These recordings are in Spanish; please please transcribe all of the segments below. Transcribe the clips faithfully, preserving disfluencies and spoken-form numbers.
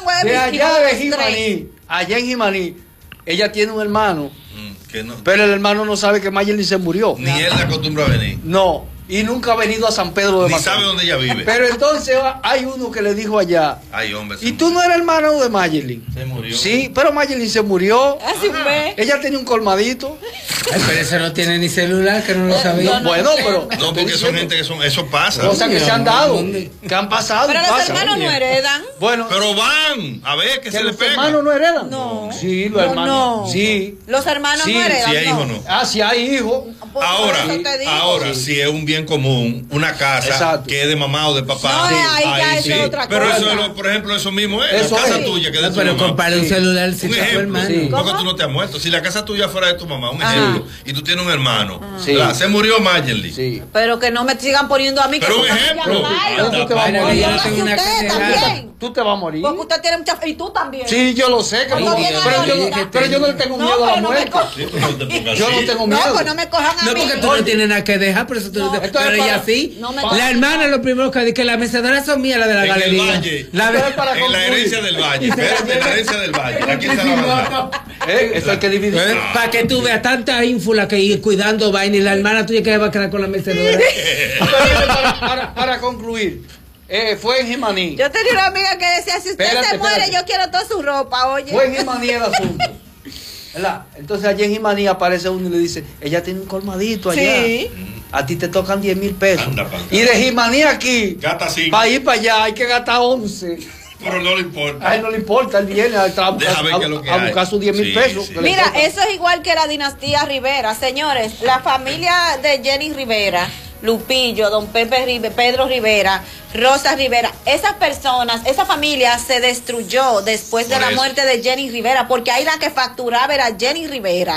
de, de allá de Jimaní, allá en Jimaní, ella tiene un hermano, mm, que no, pero el hermano no sabe que Mayerlin se murió. Ni él la acostumbra a venir. No, y nunca ha venido a San Pedro de Ni Macorís. sabe dónde ella vive. Pero entonces hay uno que le dijo allá, ay, hombre, ¿y tú no eres hermano de Mayerlin? Se murió. Sí, pero Mayerlin se murió. Así fue. Ella tenía un colmadito. Ay, pero ese no tiene ni celular, que no lo sabía. no, no, Bueno, no, pero No, porque son gente que son, eso pasa. cosas que se han dado, que han pasado. Pero y los pasan. hermanos no heredan. Bueno, Pero van, a ver que, que se le los pega. hermanos no heredan. No. Sí, los No, hermanos. no. Sí. Los hermanos Sí, no heredan. Si hay hijos, no. Ah, si hay hijos. Por Ahora, eso te digo. ahora, si es un bien común, una casa Exacto. que es de mamá o de papá, No, sí, ahí ya eso es otra pero cosa. eso es lo- por ejemplo, eso mismo es, Eso la casa es. tuya que es de No, tu pero mamá. compara un Sí. celular si Un está tu ejemplo, hermano. Sí. porque ¿Cómo? tú no te has muerto. Si la casa tuya fuera de tu mamá, un Ajá. ejemplo, y tú tienes un hermano, Sí. ¿verdad? Se murió Mayerly. Sí. Pero que no me sigan poniendo a mí que Pero un tú también ejemplo. ya Pero malo. tú te vas a Bueno, morir. yo Yo no lo sé tengo una usted casa también. Tú te vas a morir. Porque usted tiene mucha fe. Y tú también. Sí, yo lo sé. Que Cuando no, viene pero, la yo, ahorita. pero yo no le tengo No, miedo a pero la no me muerte. co- Sí, pero no te pongas Yo no así. tengo No, miedo. pues no me cojan a No, mí. porque tú no tienes nada que dejar, por eso tú no, No. te- Esto es pero para- ella sí. no me- La hermana lo primero que dice que las mecedoras son mías, la de la En el galería. valle. La Esto es para En la concluir. herencia del valle. Espérate, la herencia del valle. Aquí está la verdad. Eh, Eso hay que dividir. Para que tú veas tanta ínfula que ir cuidando vaina y la hermana tuya que va a quedar con la mecedora. Pero para, para, para concluir, eh, fue en Jimaní. Yo tenía una amiga que decía, si usted Espérate, se muere, espérate. yo quiero toda su ropa, oye. Fue en Jimaní el asunto. ¿Verdad? Entonces allí en Jimaní aparece uno y le dice, ella tiene un colmadito allá. Sí. A ti te tocan diez mil pesos. Anda pa'l Y de Jimaní aquí, Gasta cinco. para ir para allá hay que gastar once. Pero no le importa. A él no le importa, él viene a, a, Deja ver a- qué es lo que a hay. buscar sus diez mil Sí, pesos. sí. que le Mira, tocan. eso es igual que la dinastía Rivera. Señores, la familia de Jenny Rivera, Lupillo, don Pepe Rivera, Pedro Rivera, Rosa Rivera, esas personas, esa familia se destruyó después de Por la eso. muerte de Jenny Rivera, porque ahí la que facturaba era Jenny Rivera.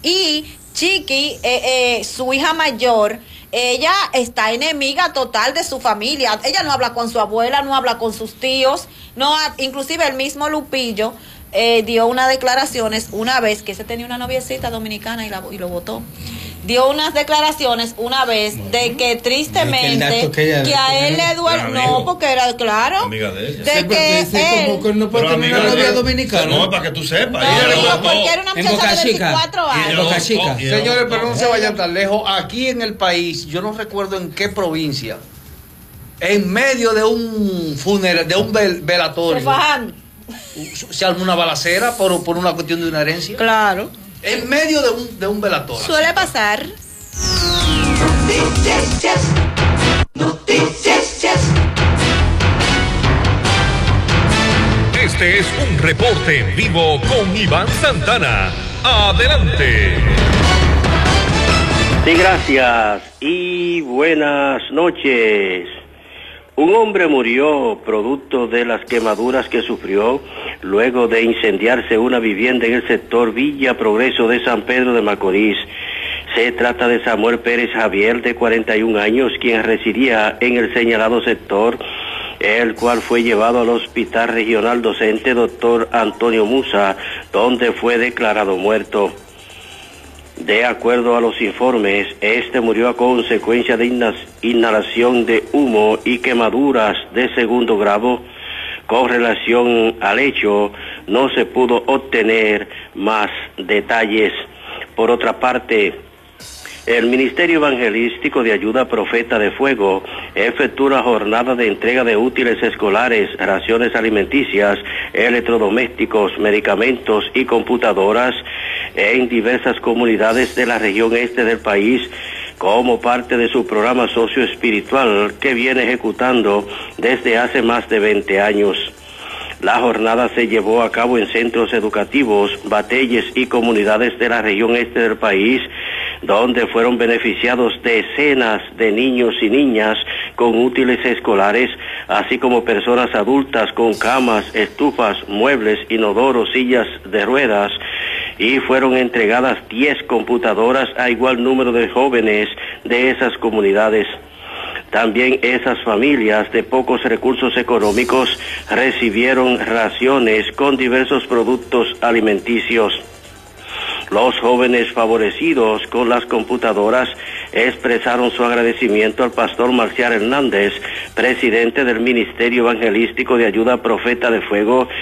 Y Chiqui, eh, eh, su hija mayor, ella está enemiga total de su familia. Ella no habla con su abuela, no habla con sus tíos, no, ha- inclusive el mismo Lupillo eh, dio unas declaraciones una vez que se tenía una noviecita dominicana y, la, y lo votó. Dio unas declaraciones una vez de que tristemente dato que ella- que a él le duele, Era no, amigo. porque era claro, Amiga de ella. de Sí, porque que sí, como que él, no puede Pero tener amiga una novia de- dominicana. No, para que tú sepas. no, Ella le votó. porque era una En muchacha Boca de Chica. veinticuatro Y ella años. lo Boca votó, Chica. y ella lo Señores, pero no votó. se vayan tan lejos. Aquí en el país, yo no recuerdo en qué provincia, en medio de un funeral, de un vel- velatorio, Se fajan. se armó una balacera por, por una cuestión de una herencia. Claro. En medio de un, de un velatorio. Suele pasar. Noticias, noticias. Este es un reporte en vivo con Iván Santana. Adelante. Sí, gracias y buenas noches. Un hombre murió producto de las quemaduras que sufrió luego de incendiarse una vivienda en el sector Villa Progreso de San Pedro de Macorís. Se trata de Samuel Pérez Javier, de cuarenta y un años, quien residía en el señalado sector, el cual fue llevado al Hospital Regional Docente Doctor Antonio Musa, donde fue declarado muerto. De acuerdo a los informes, este murió a consecuencia de inhas- inhalación de humo y quemaduras de segundo grado. Con relación al hecho, no se pudo obtener más detalles. Por otra parte, el Ministerio Evangelístico de Ayuda Profeta de Fuego efectúa jornada de entrega de útiles escolares, raciones alimenticias, electrodomésticos, medicamentos y computadoras en diversas comunidades de la región este del país, como parte de su programa socioespiritual que viene ejecutando desde hace más de veinte años. La jornada se llevó a cabo en centros educativos, batalles y comunidades de la región este del país, donde fueron beneficiados decenas de niños y niñas con útiles escolares, así como personas adultas con camas, estufas, muebles, inodoros, sillas de ruedas, y fueron entregadas diez computadoras a igual número de jóvenes de esas comunidades. También esas familias de pocos recursos económicos recibieron raciones con diversos productos alimenticios. Los jóvenes favorecidos con las computadoras expresaron su agradecimiento al pastor Marcial Hernández, presidente del Ministerio Evangelístico de Ayuda Profeta de Fuego,